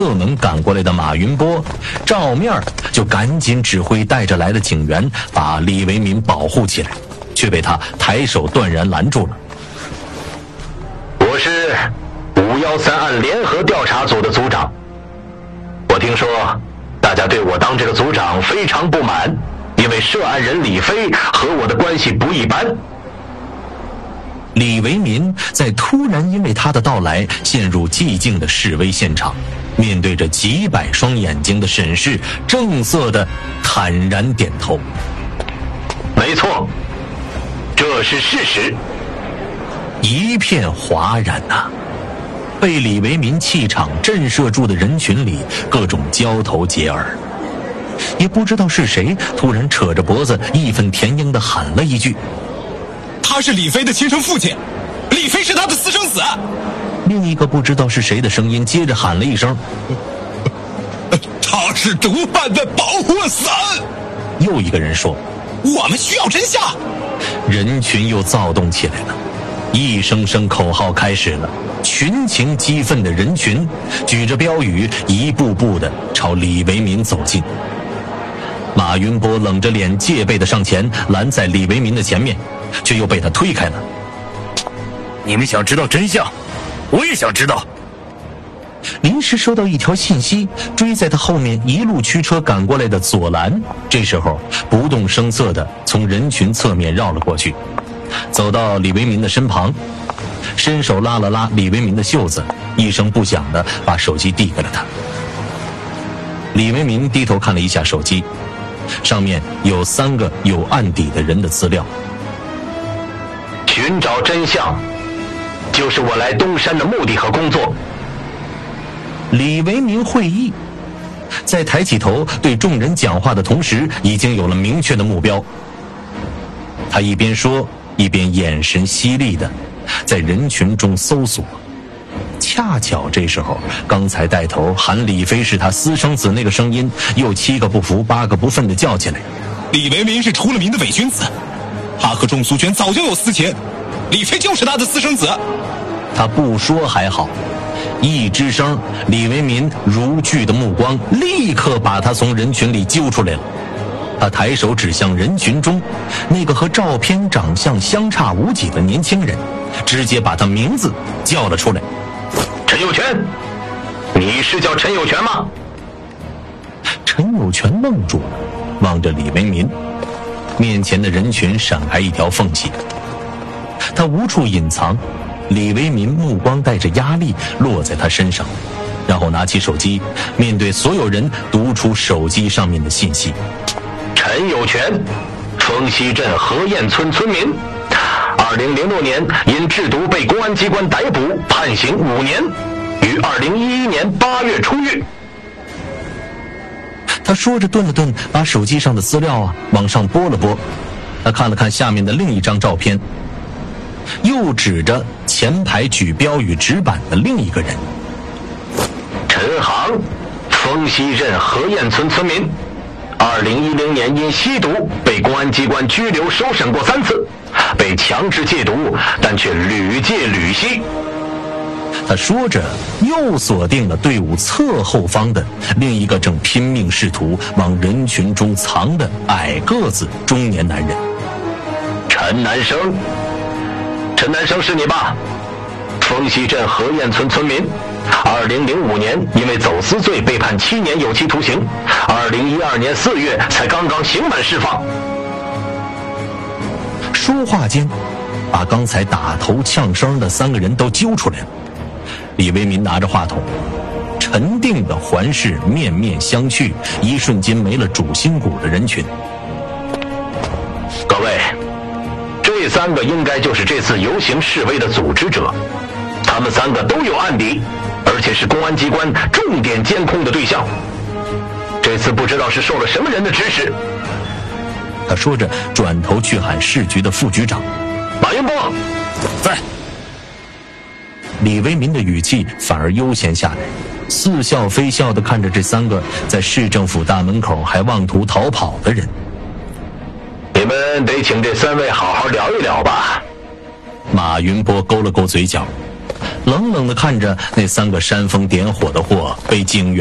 侧门赶过来的马云波，照面就赶紧指挥带着来的警员把李维民保护起来，却被他抬手断然拦住了。 我是513案联合调查组的组长，我听说大家对我当这个组长非常不满，因为涉案人李飞和我的关系不一般。 李维民在突然因为他的到来陷入寂静的示威现场，面对着几百双眼睛的审视，正色的坦然点头。 没错，这是事实。 一片哗然呐，被李维民气场震慑住的人群里，各种交头接耳。也不知道是谁突然扯着脖子义愤填膺地喊了一句： 他是李飞的亲生父亲，李飞是他的私生子。 另一个不知道是谁的声音接着喊了一声： 他是毒贩的保护伞。 又一个人说： 我们需要真相。 人群又躁动起来了，一声声口号开始了，群情激愤的人群举着标语一步步地朝李维民走近。马云波冷着脸戒备地上前拦在李维民的前面，却又被他推开了。 你们想知道真相，我也想知道。 临时收到一条信息，追在他后面一路驱车赶过来的左蓝，这时候不动声色地从人群侧面绕了过去，走到李维民的身旁，伸手拉了拉李维民的袖子，一声不响地把手机递给了他。李维民低头看了一下手机，上面有3个有案底的人的资料。 寻找真相，就是我来东山的目的和工作。 李维民会意，在抬起头对众人讲话的同时，已经有了明确的目标。他一边说，一边眼神犀利地在人群中搜索。恰巧这时候，刚才带头喊李飞是他私生子那个声音又7个不服8个不忿地叫起来： 李维民是出了名的伪君子，他和钟苏娟早就有私情，李飞就是他的私生子。 他不说还好，一吱声，李维民如炬的目光立刻把他从人群里揪出来了。他抬手指向人群中那个和照片长相相差无几的年轻人，直接把他名字叫了出来： 陈有权，你是叫陈有权吗？ 陈有权愣住了，望着李维民，面前的人群闪开一条缝隙，他无处隐藏。李维民目光带着压力落在他身上，然后拿起手机，面对所有人读出手机上面的信息： 陈有权，丰西镇河堰村村民，2006年因制毒被公安机关逮捕，判刑5年，于2011年8月出狱。 他说着顿了顿，把手机上的资料往上拨了拨。他看了看下面的另一张照片，又指着前排举标语纸板的另一个人： 陈航，丰西镇河堰村村民，2010年因吸毒被公安机关拘留收审过3次，被强制戒毒，但却屡戒屡吸。 他说着，又锁定了队伍侧后方的另一个正拼命试图往人群中藏的矮个子中年男人： 陈南生。陈南生是你吧？丰西镇河堰村村民，2005年因为走私罪被判7年有期徒刑，2012年4月才刚刚刑满释放。 说话间，把刚才打头呛声的3个人都揪出来了。李维民拿着话筒，沉定地环视面面相觑，一瞬间没了主心骨的人群。 各位，这3个应该就是这次游行示威的组织者，他们3个都有案底，而且是公安机关重点监控的对象。这次不知道是受了什么人的指使。 他说着，转头去喊市局的副局长： 马云波， 在。 李维民的语气反而悠闲下来，似笑非笑地看着这3个在市政府大门口还妄图逃跑的人： 你们得请这3位好好聊一聊吧。 马云波勾了勾嘴角， 冷冷地看着那3个煽风点火的货被警员